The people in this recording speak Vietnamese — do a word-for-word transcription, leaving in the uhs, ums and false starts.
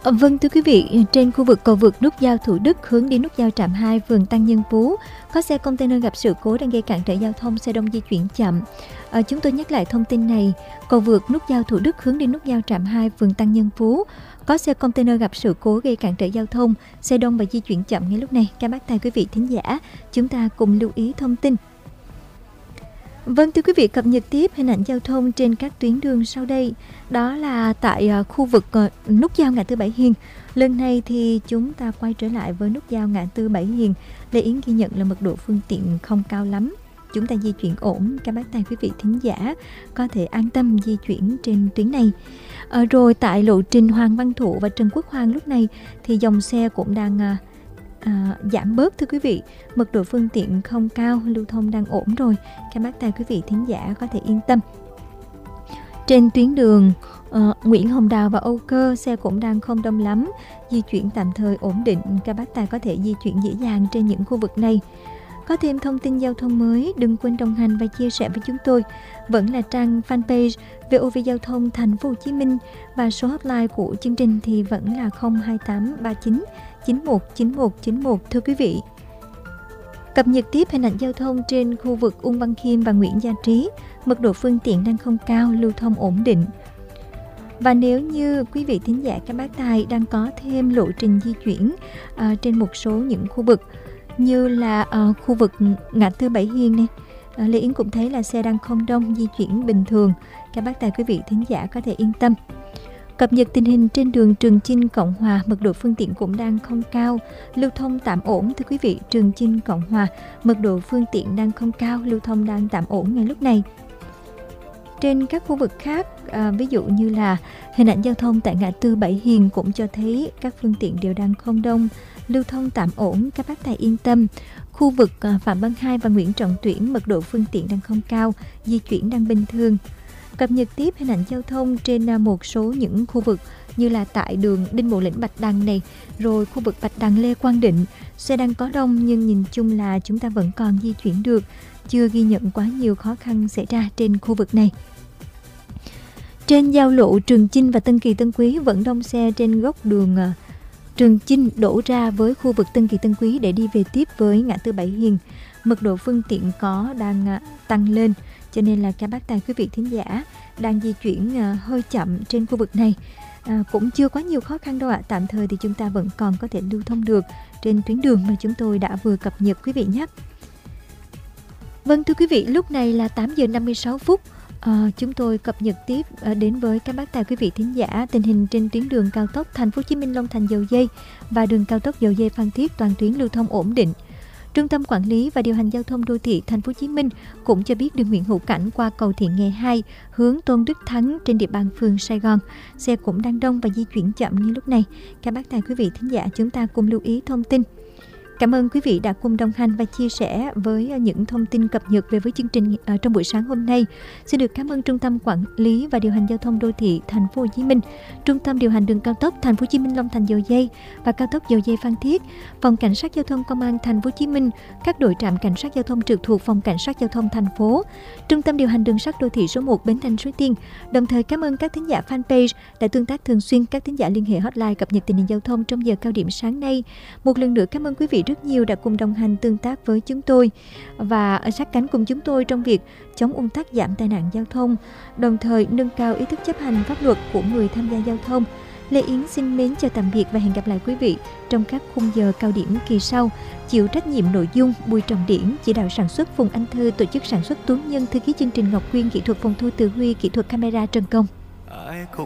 Ờ, Vâng thưa quý vị, trên khu vực cầu vượt nút giao Thủ Đức hướng đi nút giao trạm hai phường Tăng Nhân Phú, có xe container gặp sự cố đang gây cản trở giao thông, xe đông di chuyển chậm. Ờ, chúng tôi nhắc lại thông tin này, cầu vượt nút giao Thủ Đức hướng đi nút giao trạm hai phường Tăng Nhân Phú, có xe container gặp sự cố gây cản trở giao thông, xe đông và di chuyển chậm ngay lúc này. Các bác tài quý vị thính giả, chúng ta cùng lưu ý thông tin. Vâng thưa quý vị, cập nhật tiếp hình ảnh giao thông trên các tuyến đường sau đây. Đó là tại uh, khu vực uh, nút giao ngã tư Bảy Hiền. Lần này thì chúng ta quay trở lại với nút giao ngã tư Bảy Hiền. Lê Yến ghi nhận là mật độ phương tiện không cao lắm. Chúng ta di chuyển ổn, các bác tài quý vị thính giả có thể an tâm di chuyển trên tuyến này. Uh, rồi tại lộ trình Hoàng Văn Thụ và Trần Quốc Hoàng lúc này thì dòng xe cũng đang uh, À, giảm bớt thưa quý vị, mật độ phương tiện không cao, lưu thông đang ổn rồi, các bác tài quý vị thính giả có thể yên tâm. Trên tuyến đường uh, Nguyễn Hồng Đào và Âu Cơ, xe cũng đang không đông lắm, di chuyển tạm thời ổn định, các bác tài có thể di chuyển dễ dàng trên những khu vực này. Có thêm thông tin giao thông mới, đừng quên đồng hành và chia sẻ với chúng tôi. Vẫn là trang fanpage vê o vê Giao thông Thành phố Hồ Chí Minh và số hotline của chương trình thì vẫn là không hai tám ba chín chín một chín một chín một thưa quý vị. Cập nhật tiếp hình ảnh giao thông trên khu vực Ung Văn Khiêm và Nguyễn Gia Trí, mật độ phương tiện đang không cao, lưu thông ổn định. Và nếu như quý vị thính giả các bác tài đang có thêm lộ trình di chuyển uh, trên một số những khu vực như là uh, khu vực ngã tư Bảy Hiền này, uh, Lê Yến cũng thấy là xe đang không đông, di chuyển bình thường, các bác tài quý vị thính giả có thể yên tâm. Cập nhật tình hình trên đường Trường Chinh Cộng Hòa, mật độ phương tiện cũng đang không cao, lưu thông tạm ổn thưa quý vị. Trường Chinh Cộng Hòa, mật độ phương tiện đang không cao, lưu thông đang tạm ổn ngay lúc này. Trên các khu vực khác, à, ví dụ như là hình ảnh giao thông tại ngã tư Bảy Hiền cũng cho thấy các phương tiện đều đang không đông, lưu thông tạm ổn, các bác tài yên tâm. Khu vực à, Phạm Văn Hai và Nguyễn Trọng Tuyển, mật độ phương tiện đang không cao, di chuyển đang bình thường. Cập nhật tiếp hình ảnh giao thông trên một số những khu vực như là tại đường Đinh Bộ Lĩnh Bạch Đằng này, rồi khu vực Bạch Đằng Lê Quang Định, xe đang có đông nhưng nhìn chung là chúng ta vẫn còn di chuyển được, chưa ghi nhận quá nhiều khó khăn xảy ra trên khu vực này. Trên giao lộ Trường Chinh và Tân Kỳ Tân Quý vẫn đông xe trên góc đường Trường Chinh đổ ra với khu vực Tân Kỳ Tân Quý để đi về tiếp với ngã tư Bảy Hiền. Mật độ phương tiện có đang tăng lên, cho nên là các bác tài quý vị thính giả đang di chuyển uh, hơi chậm trên khu vực này. À, cũng chưa quá nhiều khó khăn đâu ạ. Tạm thời thì chúng ta vẫn còn có thể lưu thông được trên tuyến đường mà chúng tôi đã vừa cập nhật quý vị nhé. Vâng thưa quý vị, lúc này là tám giờ năm mươi sáu phút. À, chúng tôi cập nhật tiếp à, đến với các bác tài quý vị thính giả tình hình trên tuyến đường cao tốc Thành phố Hồ Chí Minh Long Thành Dầu Giây và đường cao tốc Dầu Giây Phan Thiết, toàn tuyến lưu thông ổn định. Trung tâm Quản lý và Điều hành Giao thông Đô thị Thành phố Hồ Chí Minh cũng cho biết đường Nguyễn Hữu Cảnh qua cầu Thiện Nghệ hai hướng Tôn Đức Thắng trên địa bàn phường Sài Gòn, xe cũng đang đông và di chuyển chậm như lúc này. Các bác tài quý vị thính giả, chúng ta cùng lưu ý thông tin. Cảm ơn quý vị đã cùng đồng hành và chia sẻ với những thông tin cập nhật về với chương trình trong buổi sáng hôm nay. Xin được cảm ơn Trung tâm Quản lý và Điều hành Giao thông Đô thị Thành phố Hồ Chí Minh, Trung tâm điều hành đường cao tốc Thành phố Hồ Chí Minh Long Thành Dầu Giây và cao tốc Dầu Giây Phan Thiết, Phòng Cảnh sát Giao thông Công an Thành phố Hồ Chí Minh, các đội trạm cảnh sát giao thông trực thuộc Phòng Cảnh sát Giao thông thành phố, Trung tâm điều hành đường sắt đô thị số một Bến Thành Suối Tiên. Đồng thời cảm ơn các thính giả fanpage đã tương tác thường xuyên, các thính giả liên hệ hotline cập nhật tình hình giao thông trong giờ cao điểm sáng nay. Một lần nữa cảm ơn quý vị rất nhiều đã cùng đồng hành tương tác với chúng tôi và sát cánh cùng chúng tôi trong việc chống ùn tắc, giảm tai nạn giao thông, đồng thời nâng cao ý thức chấp hành pháp luật của người tham gia giao thông. Lê Yến xin mến chào tạm biệt và hẹn gặp lại quý vị trong các khung giờ cao điểm kỳ sau. Chịu trách nhiệm nội dung Bùi Trọng Điển, chỉ đạo sản xuất Phùng Anh Thư, tổ chức sản xuất Tuấn Nhân, thư ký chương trình Ngọc Quyên, kỹ thuật phòng thu Từ Huy, kỹ thuật camera Trần Công.